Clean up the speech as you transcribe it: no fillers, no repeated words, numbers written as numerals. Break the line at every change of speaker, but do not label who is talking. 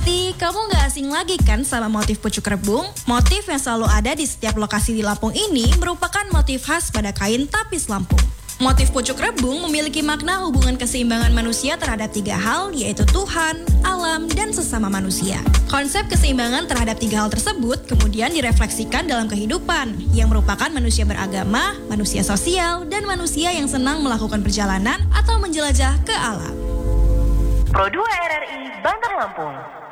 Pasti kamu gak asing lagi kan sama motif pucuk rebung? Motif yang selalu ada di setiap lokasi di Lampung ini merupakan motif khas pada kain tapis Lampung. Motif pucuk rebung memiliki makna hubungan keseimbangan manusia terhadap 3 hal, yaitu Tuhan, alam, dan sesama manusia. Konsep keseimbangan terhadap 3 hal tersebut kemudian direfleksikan dalam kehidupan, yang merupakan manusia beragama, manusia sosial, dan manusia yang senang melakukan perjalanan atau menjelajah ke alam.
Pro 2 RRI Bantar Lampung.